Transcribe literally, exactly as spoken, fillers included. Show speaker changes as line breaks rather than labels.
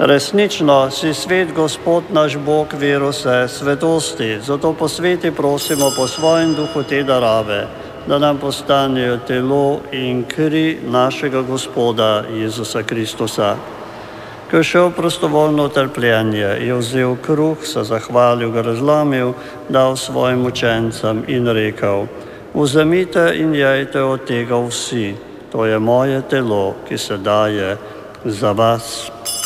Resnično si svet Gospod naš Bog vir vse svetosti, zato posveti prosimo po svojem duhu te darave, da nam postanejo telo in kri našega Gospoda Jezusa Kristusa. Ko je šel prostovoljno trpljenje, je vzel kruh, se zahvalil, ga razlomil, dal svojim učencem in rekel: Vzemite in jejte od tega vsi, to je moje telo, ki se daje za vas.